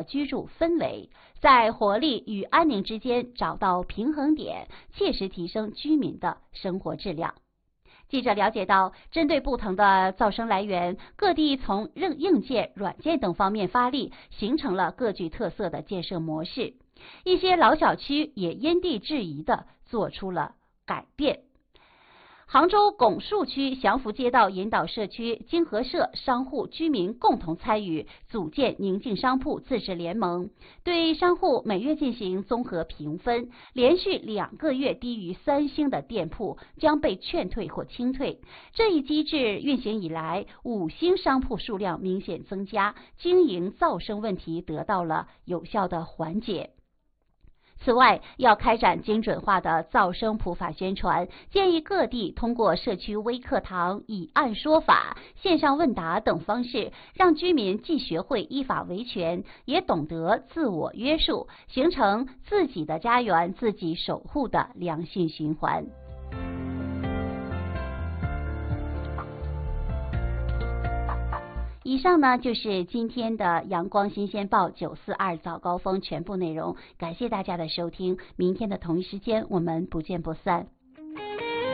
居住氛围，在活力与安宁之间找到平衡点，切实提升居民的生活质量。记者了解到，针对不同的噪声来源，各地从硬件、软件等方面发力，形成了各具特色的建设模式。一些老小区也因地制宜地做出了改变。杭州拱墅区祥福街道引导社区金河社商户居民共同参与，组建宁静商铺自治联盟，对商户每月进行综合评分，连续2个月低于3星的店铺将被劝退或清退。这一机制运行以来，5星商铺数量明显增加，经营噪声问题得到了有效的缓解。此外，要开展精准化的噪声普法宣传，建议各地通过社区微课堂、以案说法、线上问答等方式，让居民既学会依法维权，也懂得自我约束，形成自己的家园自己守护的良性循环。以上呢就是今天的阳光新鲜报942早高峰全部内容，感谢大家的收听，明天的同一时间我们不见不散。